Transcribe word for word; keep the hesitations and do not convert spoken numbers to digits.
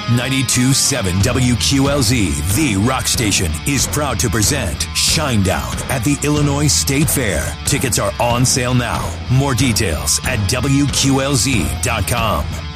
ninety-two point seven W Q L Z, the rock station, is proud to present Shinedown at the Illinois State Fair. Tickets are on sale now. More details at W Q L Z dot com.